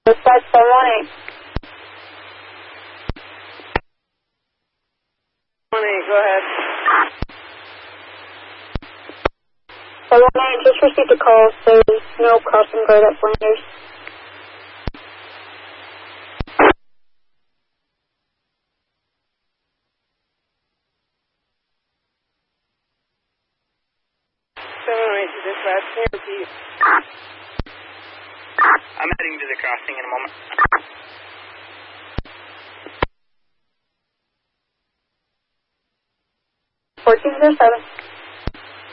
Dispatch 718. 718, go ahead. 718, just received a call. There's no crossing guard at Flanders. Dispatch, can you repeat? I'm heading to the crossing in a moment. 1407.